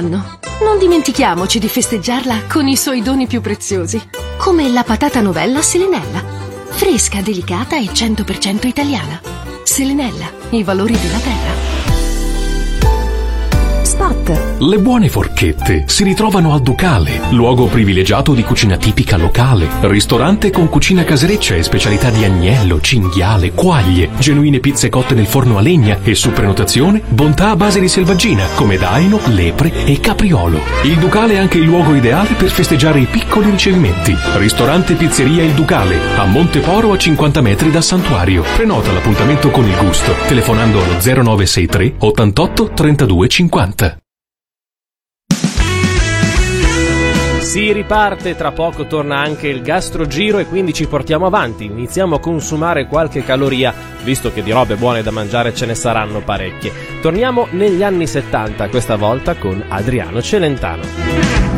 compleanno. Non dimentichiamoci di festeggiarla con i suoi doni più preziosi, come la patata novella Selenella. Fresca, delicata e 100% italiana. Selenella, i valori della terra. Spot. Le buone forchette si ritrovano al Ducale, luogo privilegiato di cucina tipica locale, ristorante con cucina casereccia e specialità di agnello, cinghiale, quaglie, genuine pizze cotte nel forno a legna e su prenotazione bontà a base di selvaggina come daino, lepre e capriolo. Il Ducale è anche il luogo ideale per festeggiare i piccoli ricevimenti. Ristorante Pizzeria Il Ducale, a Monteporo a 50 metri dal santuario. Prenota l'appuntamento con il gusto telefonando allo 0963 88 32 50. Si riparte, tra poco torna anche il gastrogiro e quindi ci portiamo avanti, iniziamo a consumare qualche caloria, visto che di robe buone da mangiare ce ne saranno parecchie. Torniamo negli anni 70, questa volta con Adriano Celentano.